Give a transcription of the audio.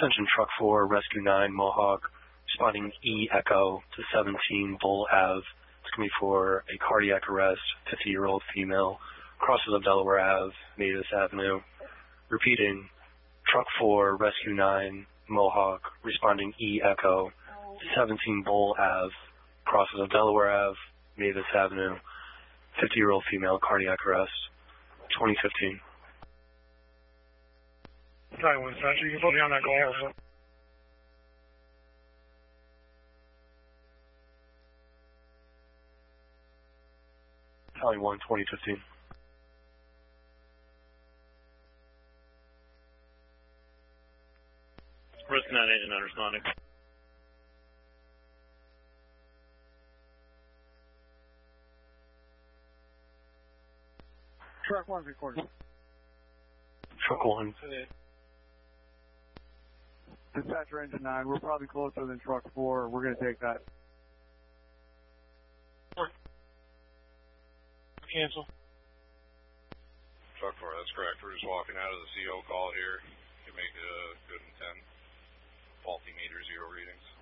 Attention Truck 4, Rescue 9, Mohawk, responding E Echo to 17 Bull Ave. It's going to be for a cardiac arrest, 50-year-old female, crosses of Delaware Ave, Mavis Avenue. Repeating, Truck 4, Rescue 9, Mohawk, responding E Echo to 17 Bull Ave, crosses of Delaware Ave, Mavis Avenue. 50-year-old female, cardiac arrest, 2015. Sorry, one second. You can put me on that call also. Tally 1, 2015. Risk 9 agent not responding. Truck 1's recording. Truck 1. Dispatcher engine 9, we're probably closer than truck 4. We're going to take that. Cancel. Truck 4, that's correct. We're just walking out of the CO call here. You can make a good intent. Faulty meter, 0 readings.